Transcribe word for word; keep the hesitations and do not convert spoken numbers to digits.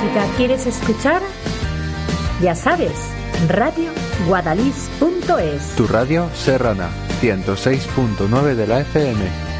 música quieres escuchar? Ya sabes, radio guadalix punto es. Tu radio serrana, ciento seis punto nueve de la F M.